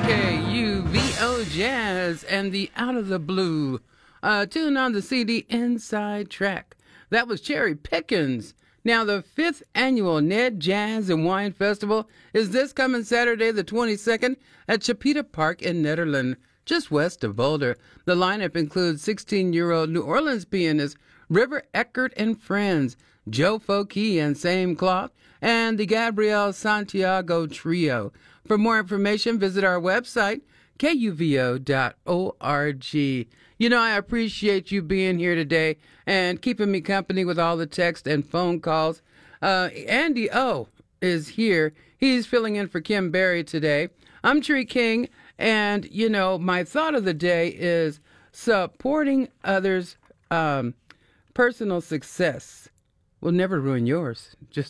KUVO Jazz and the Out of the Blue. Tune on the CD Inside Track. That was Cherry Pickens. Now, the 5th annual Ned Jazz and Wine Festival is this coming Saturday, the 22nd, at Chipeta Park in Nederland, just west of Boulder. The lineup includes 16-year-old New Orleans pianist River Eckert and friends, Joe Fokey and Same Cloth, and the Gabriel Santiago Trio. For more information, visit our website, kuvo.org. You know, I appreciate you being here today and keeping me company with all the text and phone calls. Andy O is here. He's filling in for Kim Berry today. I'm Tree King, and, you know, my thought of the day is supporting others' personal success will never ruin yours. Just